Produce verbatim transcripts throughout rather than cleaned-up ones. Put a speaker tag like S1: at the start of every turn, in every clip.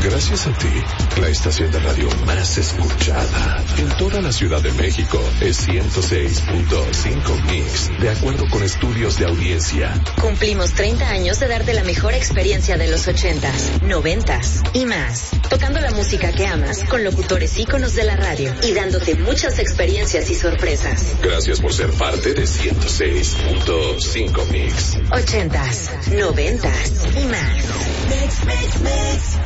S1: Gracias a ti, la estación de radio más escuchada en toda la Ciudad de México es ciento seis punto cinco Mix, de acuerdo con estudios de audiencia.
S2: Cumplimos treinta años de darte la mejor experiencia de los ochentas, noventas y más. Tocando la música que amas con locutores íconos de la radio y dándote muchas experiencias y sorpresas.
S1: Gracias por ser parte de ciento seis punto cinco Mix.
S2: Ochentas, noventas y más. Mix, mix, mix.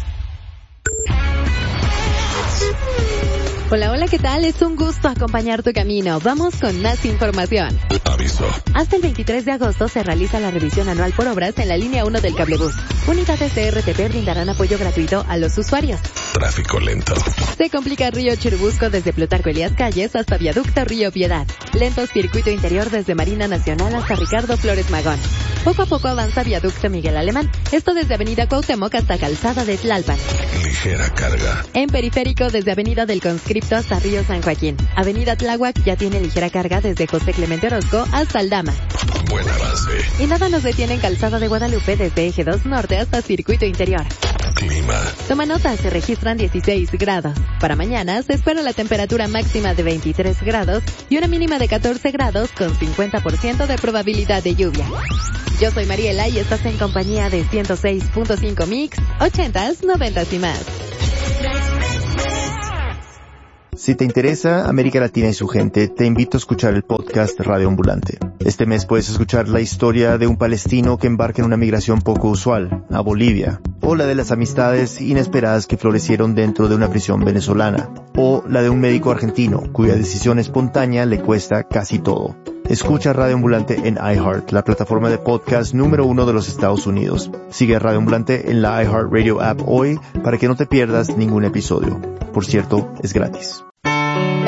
S3: Hola, hola, ¿qué tal? Es un gusto acompañar tu camino. Vamos con más información.
S1: Aviso.
S3: Hasta el veintitrés de agosto se realiza la revisión anual por obras en la línea uno del cablebús. Unidades de R T P brindarán apoyo gratuito a los usuarios.
S1: Tráfico lento.
S3: Se complica Río Churubusco desde Plutarco Elías Calles hasta Viaducto Río Piedad. Lento circuito interior desde Marina Nacional hasta Ricardo Flores Magón. Poco a poco avanza Viaducto Miguel Alemán. Esto desde Avenida Cuauhtémoc hasta Calzada de Tlalpan.
S1: Ligera carga.
S3: En periférico desde Avenida del Conscripto hasta Río San Joaquín. Avenida Tláhuac ya tiene ligera carga desde José Clemente Orozco hasta Aldama.
S1: Buen avance.
S3: Y nada nos detiene en Calzada de Guadalupe desde Eje dos Norte hasta Circuito Interior.
S1: Clima.
S3: Toma nota, se registran dieciséis grados. Para mañana se espera la temperatura máxima de veintitrés grados y una mínima de catorce grados con cincuenta por ciento de probabilidad de lluvia. Yo soy Mariela y estás en compañía de ciento seis punto cinco Mix, ochentas, noventas y más.
S4: Si te interesa América Latina y su gente, te invito a escuchar el podcast Radio Ambulante. Este mes puedes escuchar la historia de un palestino que embarca en una migración poco usual, a Bolivia, o la de las amistades inesperadas que florecieron dentro de una prisión venezolana, o la de un médico argentino cuya decisión espontánea le cuesta casi todo. Escucha Radio Ambulante en iHeart, la plataforma de podcast número uno de los Estados Unidos. Sigue a Radio Ambulante en la iHeartRadio app hoy para que no te pierdas ningún episodio. Por cierto, es gratis.